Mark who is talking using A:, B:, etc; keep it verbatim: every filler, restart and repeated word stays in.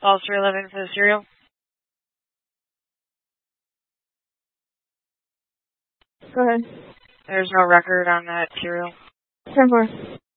A: Falls three eleven for the serial.
B: Go ahead.
A: There's no record on that serial.
B: ten four.